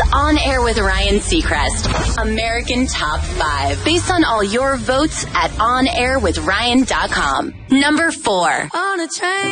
On Air with Ryan Seacrest. American Top 5. Based on all your votes at onairwithryan.com. Number 4. On a train.